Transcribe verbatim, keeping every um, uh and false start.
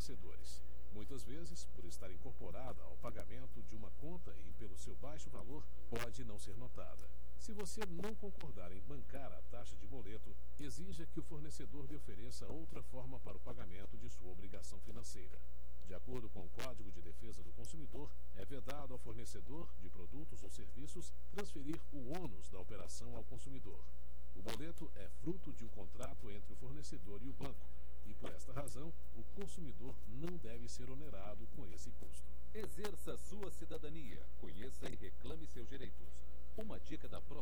fornecedores. Muitas vezes, por estar incorporada ao pagamento de uma conta e pelo seu baixo valor, pode não ser notada. Se você não concordar em bancar a taxa de boleto, exija que o fornecedor lhe ofereça outra forma para o pagamento de sua obrigação financeira. De acordo com o Código de Defesa do Consumidor, é vedado ao fornecedor de produtos ou serviços transferir o ônus da operação ao consumidor. O boleto é fruto de um contrato entre o fornecedor e o banco, e por esta razão, o consumidor não deve ser onerado com esse custo. Exerça sua cidadania, conheça e reclame seus direitos. Uma dica da